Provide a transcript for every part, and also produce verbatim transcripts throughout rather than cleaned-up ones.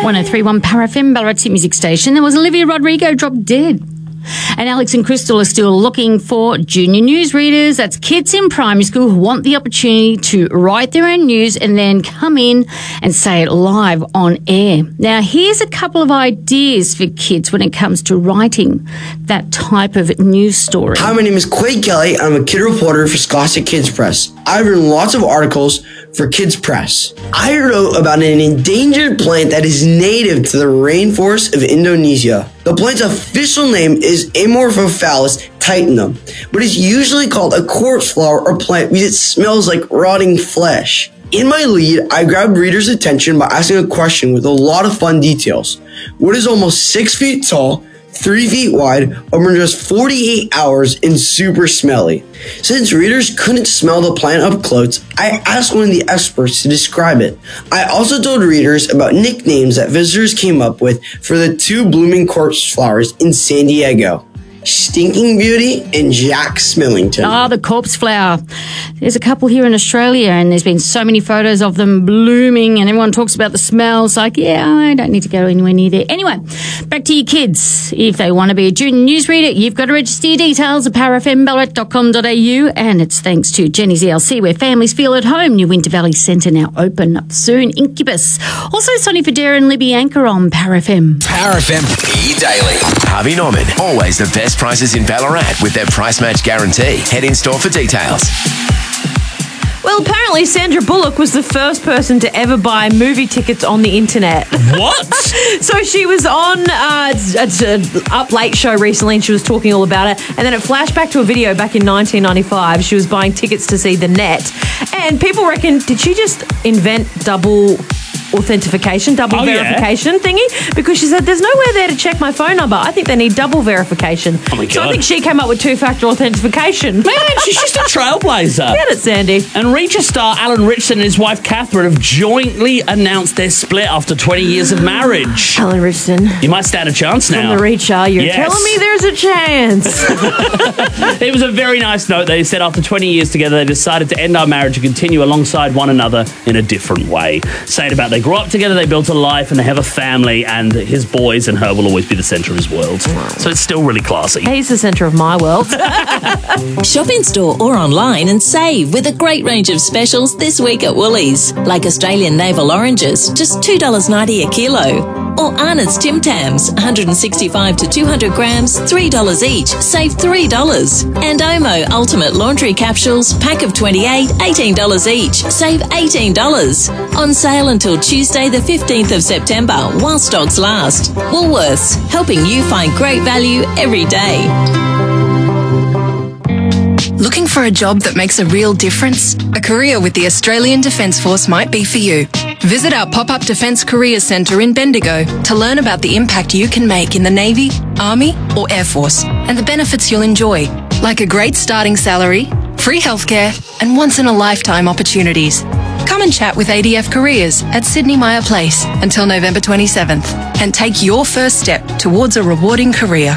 one oh three point one Power F M, Ballarat's hit music station. There was Olivia Rodrigo dropped dead. And Alex and Crystal are still looking for junior news readers. That's kids in primary school who want the opportunity to write their own news and then come in and say it live on air. Now, here's a couple of ideas for kids when it comes to writing that type of news story. Hi, my name is Quade Kelly. I'm a kid reporter for Scholastic Kids Press. I've written lots of articles for Kids Press. I wrote about an endangered plant that is native to the rainforest of Indonesia. The plant's official name is Amorphophallus titanum, but it's usually called a corpse flower or plant because it smells like rotting flesh. In my lead, I grabbed readers' attention by asking a question with a lot of fun details. What is almost six feet tall, three feet wide, over just forty-eight hours, and super smelly? Since readers couldn't smell the plant up close, I asked one of the experts to describe it. I also told readers about nicknames that visitors came up with for the two blooming corpse flowers in San Diego: Stinking Beauty and Jack Smillington. Ah, the corpse flower. There's a couple here in Australia and there's been so many photos of them blooming and everyone talks about the smell. It's like, yeah, I don't need to go anywhere near there. Anyway, back to your kids. If they want to be a junior newsreader, you've got to register your details at power f m ballarat dot com dot a u, and it's thanks to Jenny's E L C, where families feel at home. New Winter Valley Centre now open up soon. Incubus. Also Sonny Fodera and Libby Anchor on Power F M. Power F M E-Daily. Harvey Norman. Always the best prices in Ballarat with their price match guarantee. Head in store for details. Well, apparently Sandra Bullock was the first person to ever buy movie tickets on the internet. What? So she was on uh, a Up Late show recently and she was talking all about it. And then it flashed back to a video back in nineteen ninety-five. She was buying tickets to see The Net. And people reckon, did she just invent double authentication, double oh, verification yeah. thingy? Because she said, there's nowhere there to check my phone number. I think they need double verification. Oh my God. So I think she came up with two-factor authentication. Man, she's just a trailblazer. Get it, Sandy. And Reacher star Alan Ritchson and his wife Catherine have jointly announced their split after twenty years of marriage. Alan Ritchson. You might stand a chance now. From the Reacher, you're yes. telling me there's a chance. It was a very nice note. They said after twenty years together, they decided to end our marriage and continue alongside one another in a different way. Saying about they grew up together, they built a life, and they have a family, and his boys and her will always be the centre of his world. So it's still really classy. He's the centre of my world. Shop in store or online and save with a great range of specials this week at Woolies, like Australian navel oranges, just two dollars ninety a kilo. Or Arnott's Tim Tams, one sixty-five to two hundred grams, three dollars each, save three dollars. And Omo Ultimate Laundry Capsules, pack of twenty-eight, eighteen dollars each, save eighteen dollars. On sale until Tuesday the fifteenth of September, while stocks last. Woolworths, helping you find great value every day. Looking for a job that makes a real difference? A career with the Australian Defence Force might be for you. Visit our pop-up Defence Careers Centre in Bendigo to learn about the impact you can make in the Navy, Army or Air Force and the benefits you'll enjoy, like a great starting salary, free healthcare and once-in-a-lifetime opportunities. Come and chat with A D F Careers at Sydney Myer Place until November twenty-seventh and take your first step towards a rewarding career.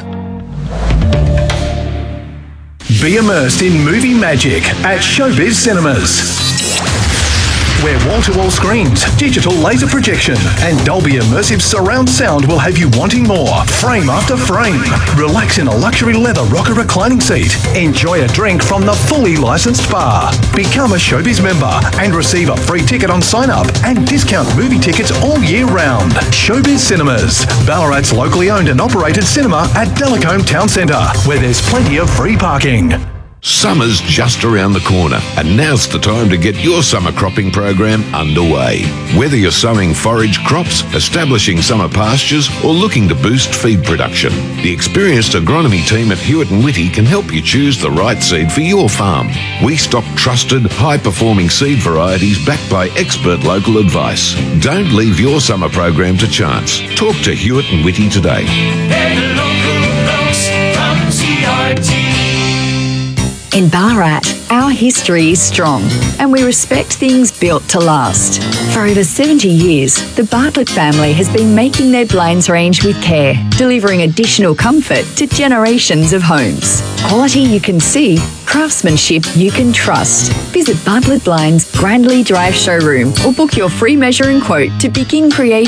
Be immersed in movie magic at Showbiz Cinemas, where wall-to-wall screens, digital laser projection and Dolby immersive surround sound will have you wanting more, frame after frame. Relax in a luxury leather rocker reclining seat. Enjoy a drink from the fully licensed bar. Become a Showbiz member and receive a free ticket on sign-up and discount movie tickets all year round. Showbiz Cinemas, Ballarat's locally owned and operated cinema at Delacombe Town Centre, where there's plenty of free parking. Summer's just around the corner, and now's the time to get your summer cropping program underway. Whether you're sowing forage crops, establishing summer pastures, or looking to boost feed production, the experienced agronomy team at Hewitt and Whitty can help you choose the right seed for your farm. We stock trusted, high-performing seed varieties backed by expert local advice. Don't leave your summer program to chance. Talk to Hewitt and Whitty today. They're local blokes from C R T. In Ballarat, our history is strong and we respect things built to last. For over seventy years, the Bartlett family has been making their blinds range with care, delivering additional comfort to generations of homes. Quality you can see, craftsmanship you can trust. Visit Bartlett Blinds Grandly Drive showroom or book your free measure and quote to begin creating